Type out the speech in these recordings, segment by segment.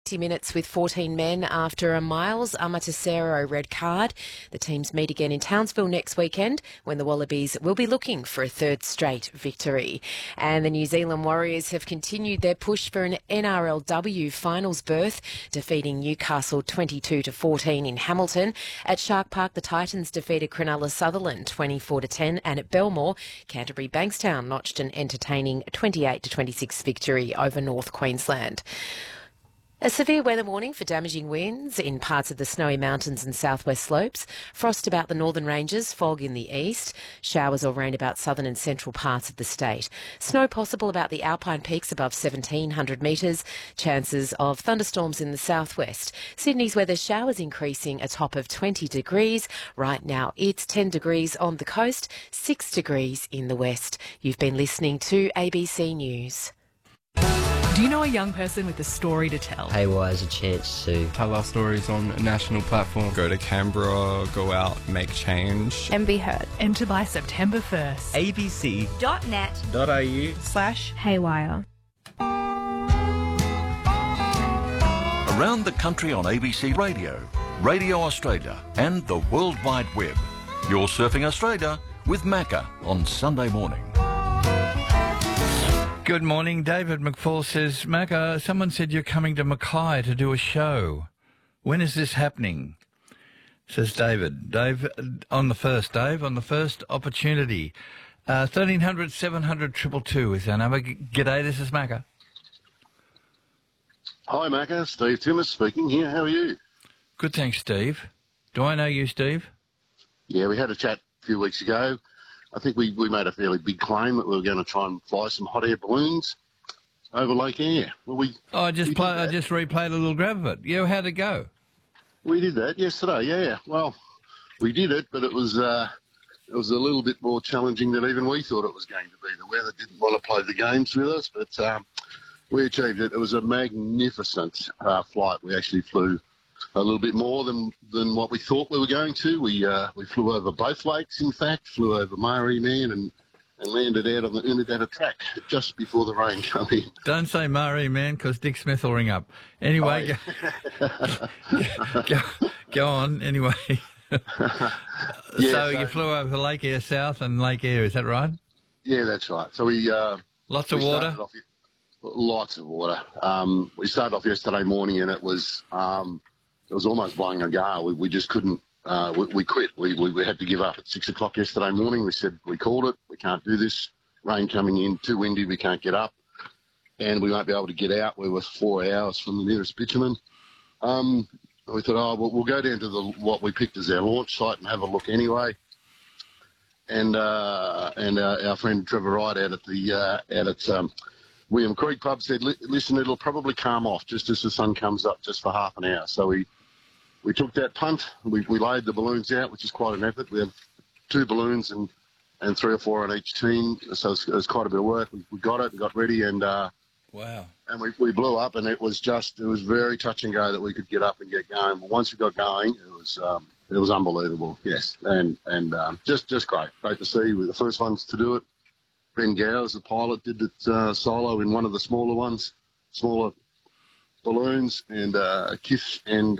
Minutes with 14 men after a Miles Amatosero red card. The teams meet again in Townsville next weekend when the Wallabies will be looking for a third straight victory. And the New Zealand Warriors have continued their push for an NRLW finals berth, defeating Newcastle 22-14 in Hamilton. At Shark Park, the Titans defeated Cronulla Sutherland 24-10, and at Belmore, Canterbury Bankstown notched an entertaining 28-26 victory over North Queensland. A severe weather warning for damaging winds in parts of the Snowy Mountains and southwest slopes. Frost about the northern ranges, fog in the east. Showers or rain about southern and central parts of the state. Snow possible about the alpine peaks above 1,700 metres. Chances of thunderstorms in the southwest. Sydney's weather showers increasing a top of 20 degrees. Right now it's 10 degrees on the coast, 6 degrees in the west. You've been listening to ABC News. Do you know a young person with a story to tell? Haywire has a chance to tell our stories on a national platform. Go to Canberra, go out, make change. And be heard. Enter by September 1st. abc.net.au/haywire. Around the country on ABC Radio, Radio Australia and the World Wide Web. You're Surfing Australia with Macca on Sunday morning. Good morning. David McFall says, Macca, someone said you're coming to Mackay to do a show. When is this happening? Says David. Dave, on the first opportunity. 1300 700 222 is our number. G'day, this is Macca. Hi, Macca. Steve Timmis speaking here. How are you? Good, thanks, Steve. Do I know you, Steve? Yeah, we had a chat a few weeks ago. I think we made a fairly big claim that we were going to try and fly some hot air balloons over Lake Eyre. Well, I just replayed a little grab of it. Yeah, how'd it go? We did that yesterday, yeah. Well, we did it, but it was a little bit more challenging than even we thought it was going to be. The weather didn't want to play the games with us, but we achieved it. It was a magnificent flight. We actually flew a little bit more than what we thought we were going to. We flew over both lakes, in fact, flew over Marie Man and landed out on the Unadilla track just before the rain came in. Don't say Marie Man, because Dick Smith will ring up. Anyway, go on, anyway. So you flew over Lake Eyre South and Lake Eyre, is that right? Yeah, that's right. So we... Lots of water? Lots of water. We started off yesterday morning and it was almost blowing a gale. We just couldn't. We quit. We had to give up at 6 o'clock yesterday morning. We said we called it. We can't do this. Rain coming in, too windy. We can't get up, and we won't be able to get out. We were 4 hours from the nearest bitumen. We thought, we'll go down to what we picked as our launch site and have a look anyway. And our friend Trevor Wright out at William Creek pub said, listen, it'll probably calm off just as the sun comes up, just for half an hour. So we took that punt. We laid the balloons out, which is quite an effort. We had 2 balloons and 3 or 4 on each team. So it was quite a bit of work. We got it and got ready and wow. And we blew up, and it was very touch and go that we could get up and get going. But once we got going, it was unbelievable. Yes. And just great to see. We were the first ones to do it. Ben Gowers, the pilot, did it solo in one of the smaller balloons, and Kif and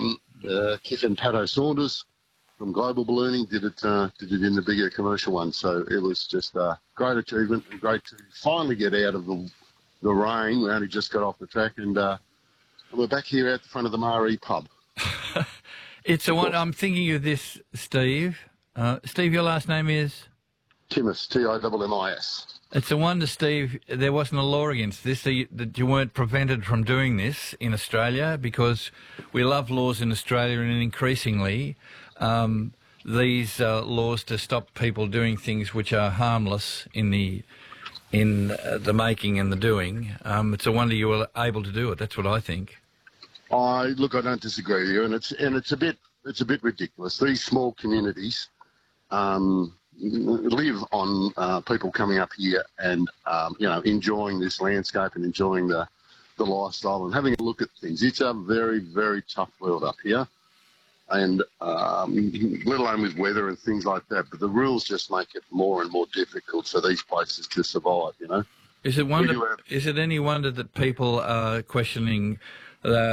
Pato Saunders from Global Ballooning did it in the bigger commercial one. So it was just a great achievement and great to finally get out of the rain. We only just got off the track, and we're back here at the front of the Marie pub. It's the one. I'm thinking of this, Steve. Steve, your last name is? Timmis, Timmis. It's a wonder, Steve, there wasn't a law against this, that you weren't prevented from doing this in Australia, because we love laws in Australia, and increasingly these laws to stop people doing things which are harmless in the making and the doing. It's a wonder you were able to do it. That's what I think. I don't disagree with you, and it's a bit ridiculous. These small communities live on people coming up here and enjoying this landscape and enjoying the lifestyle and having a look at things. It's a very, very tough world up here, and let alone with weather and things like that. But the rules just make it more and more difficult for these places to survive. Is it any wonder that people are questioning